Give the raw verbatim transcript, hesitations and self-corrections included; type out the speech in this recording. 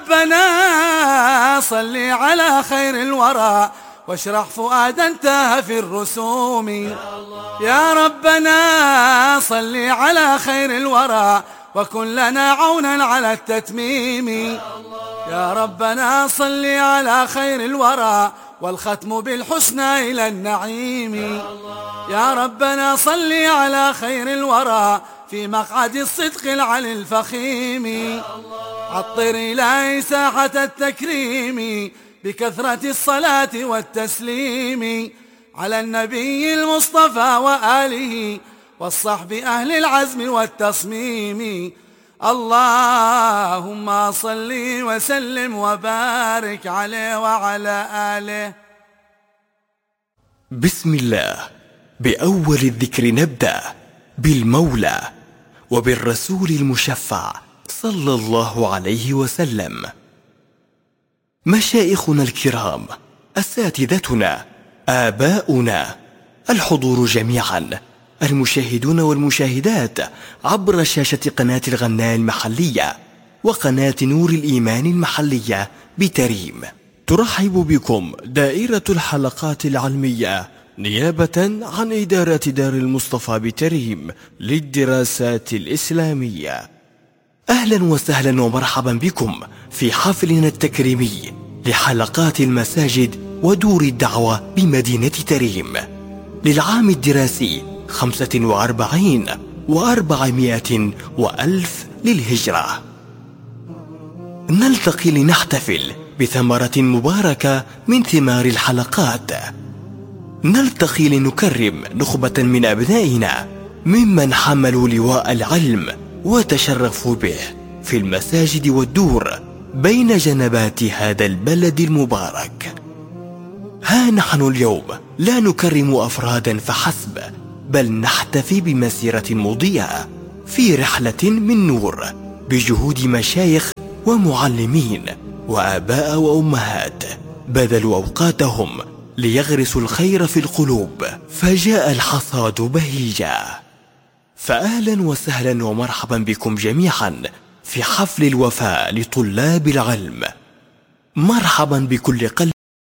ربنا صل على خير الورى واشرح فؤادا تاه في الرسوم. يا ربنا صل على خير الورى وكن لنا عونا على التتميم. يا ربنا صل على خير الورى والختم بالحسنى إلى النعيم. يا ربنا صل على خير الورى في مقعد الصدق العلي الفخيم. عطر إلهي ساحة التكريم بكثرة الصلاة والتسليم على النبي المصطفى وآله والصحب أهل العزم والتصميم. اللهم صل وسلم وبارك عليه وعلى آله. بسم الله. بأول الذكر نبدأ بالمولى وبالرسول المشفع صلى الله عليه وسلم. مشايخنا الكرام، أساتذتنا، آباؤنا، الحضور جميعا، المشاهدون والمشاهدات عبر شاشة قناة الغناء المحلية وقناة نور الإيمان المحلية بتريم، ترحب بكم دائرة الحلقات العلمية نيابة عن إدارة دار المصطفى بتريم للدراسات الإسلامية. أهلا وسهلا ومرحبا بكم في حفلنا التكريمي لحلقات المساجد ودور الدعوة بمدينة تريم للعام الدراسي خمسة وأربعين وأربعمائة وألف للهجرة. نلتقي لنحتفل بثمرة مباركة من ثمار الحلقات. نلتقي لنكرم نخبة من أبنائنا ممن حملوا لواء العلم وتشرفوا به في المساجد والدور بين جنبات هذا البلد المبارك. ها نحن اليوم لا نكرم أفرادا فحسب، بل نحتفي بمسيرة مضيئة في رحلة من نور بجهود مشايخ ومعلمين وآباء وأمهات بذلوا أوقاتهم ليغرسوا الخير في القلوب، فجاء الحصاد بهيجا. فأهلا وسهلا ومرحبا بكم جميعا في حفل الوفاء لطلاب العلم. مرحبا بكل قلب